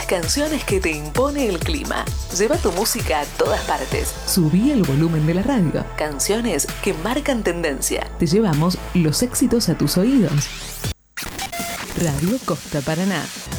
Canciones que te impone el clima. Lleva tu música a todas partes. Subí el volumen de la radio. Canciones que marcan tendencia. Te llevamos los éxitos a tus oídos. Radio Costa Paraná.